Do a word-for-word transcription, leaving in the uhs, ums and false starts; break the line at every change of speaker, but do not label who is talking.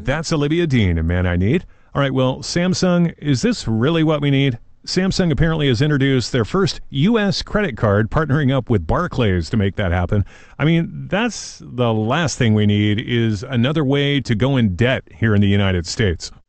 That's Olivia Dean, a man I need. All right, well, Samsung, is this really what we need? Samsung apparently has introduced their first U S credit card, partnering up with Barclays to make that happen. I mean, that's the last thing we need is another way to go in debt here in the United States.